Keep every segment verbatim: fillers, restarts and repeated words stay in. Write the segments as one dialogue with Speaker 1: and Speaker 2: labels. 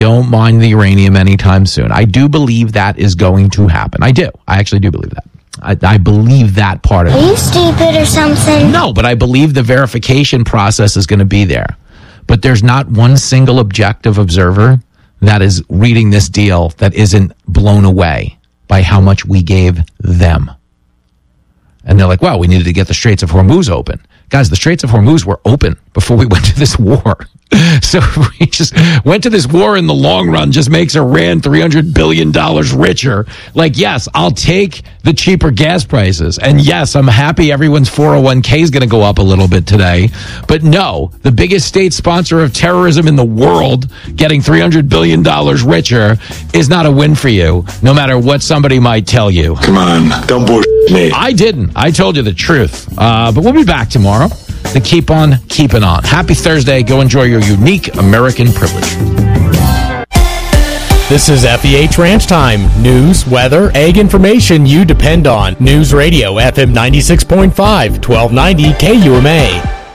Speaker 1: don't mine the uranium anytime soon. I do believe that is going to happen. I do. I actually do believe that. I, I believe that part of it.
Speaker 2: Are you stupid or something?
Speaker 1: No, but I believe the verification process is going to be there. But there's not one single objective observer that is reading this deal that isn't blown away by how much we gave them. And they're like, well, we needed to get the Straits of Hormuz open. Guys, the Straits of Hormuz were open before we went to this war. So we just went to this war in the long run, just makes Iran three hundred billion dollars richer. Like, yes, I'll take the cheaper gas prices. And yes, I'm happy everyone's four oh one k is going to go up a little bit today. But no, the biggest state sponsor of terrorism in the world getting three hundred billion dollars richer is not a win for you, no matter what somebody might tell you.
Speaker 3: Come on, don't bullshit me.
Speaker 1: I didn't. I told you the truth. Uh, but we'll be back tomorrow to keep on keeping on. Happy Thursday. Go enjoy your unique American privilege.
Speaker 4: This is F E H Ranch Time. News, weather, ag information you depend on. News Radio, F M ninety-six point five, twelve ninety K U M A.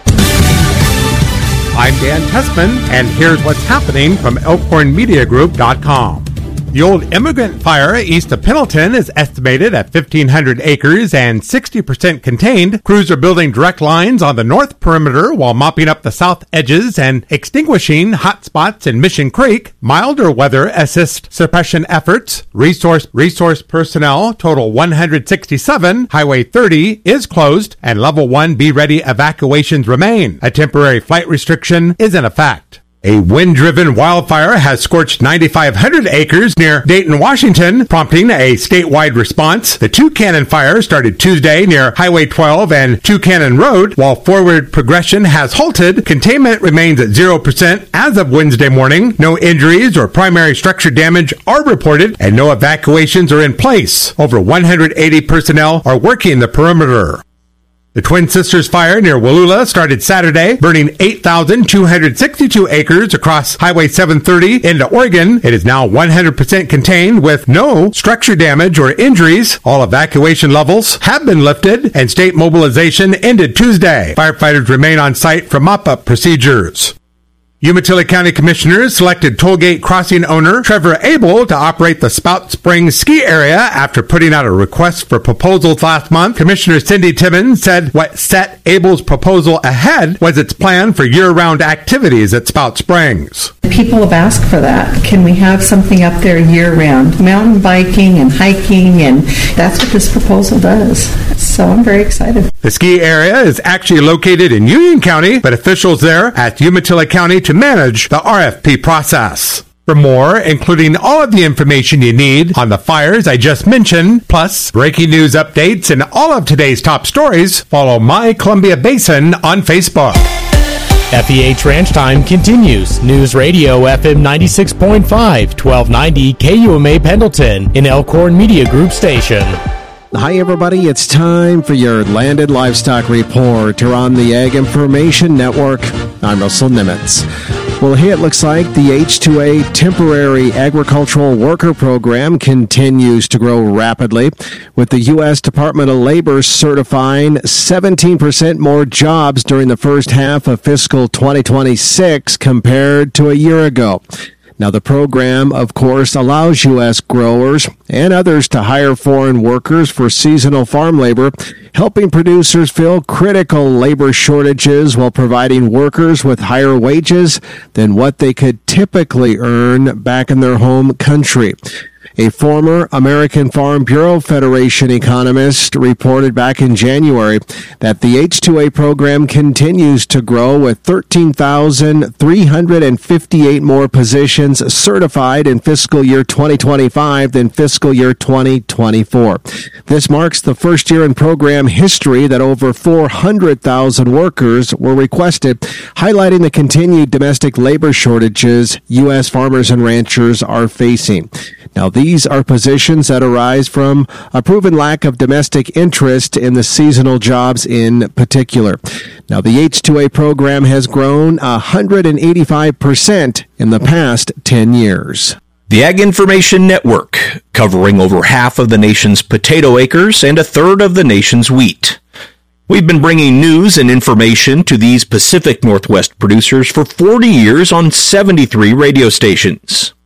Speaker 5: I'm Dan Tessman, and here's what's happening from Elkhorn Media Group dot com. The old immigrant fire east of Pendleton is estimated at fifteen hundred acres and sixty percent contained. Crews are building direct lines on the north perimeter while mopping up the south edges and extinguishing hot spots in Mission Creek. Milder weather assist suppression efforts. Resource resource personnel total one hundred sixty-seven. Highway thirty is closed and level one be ready evacuations remain. A temporary flight restriction is in effect. A wind-driven wildfire has scorched nine thousand five hundred acres near Dayton, Washington, prompting a statewide response. The Toucannon fire started Tuesday near Highway twelve and Toucannon Road. While forward progression has halted, containment remains at zero percent as of Wednesday morning. No injuries or primary structure damage are reported, and no evacuations are in place. Over one hundred eighty personnel are working the perimeter. The Twin Sisters fire near Wallula started Saturday, burning eight thousand two hundred sixty-two acres across Highway seven thirty into Oregon. It is now one hundred percent contained with no structure damage or injuries. All evacuation levels have been lifted and state mobilization ended Tuesday. Firefighters remain on site for mop-up procedures. Umatilla County Commissioners selected tollgate crossing owner Trevor Abel to operate the Spout Springs ski area after putting out a request for proposals last month. Commissioner Cindy Timmons said what set Abel's proposal ahead was its plan for year-round activities at Spout Springs.
Speaker 6: People have asked for that. Can we have something up there year-round? Mountain biking and hiking, and that's what this proposal does. So I'm very excited.
Speaker 5: The ski area is actually located in Union County, but officials there at Umatilla County to manage the R F P process. For more, including all of the information you need on the fires I just mentioned, plus breaking news updates and all of today's top stories, follow My Columbia Basin on Facebook.
Speaker 4: F E H Ranch Time continues. News Radio F M ninety-six point five, twelve ninety K U M A Pendleton, an Elkhorn Media Group station.
Speaker 7: Hi, everybody. It's time for your Landed Livestock Report here on the Ag Information Network. I'm Russell Nimitz. Well, hey, it looks like the H two A Temporary Agricultural Worker Program continues to grow rapidly, with the U S Department of Labor certifying seventeen percent more jobs during the first half of fiscal twenty twenty-six compared to a year ago. Now, the program, of course, allows U S growers and others to hire foreign workers for seasonal farm labor, helping producers fill critical labor shortages while providing workers with higher wages than what they could typically earn back in their home country. A former American Farm Bureau Federation economist reported back in January that the H two A program continues to grow, with thirteen thousand three hundred fifty-eight more positions certified in fiscal year twenty twenty-five than fiscal year twenty twenty-four. This marks the first year in program history that over four hundred thousand workers were requested, highlighting the continued domestic labor shortages U S farmers and ranchers are facing. Now, these are positions that arise from a proven lack of domestic interest in the seasonal jobs in particular. Now, the H two A program has grown one hundred eighty-five percent in the past ten years.
Speaker 8: The Ag Information Network, covering over half of the nation's potato acres and a third of the nation's wheat. We've been bringing news and information to these Pacific Northwest producers for forty years on seventy-three radio stations.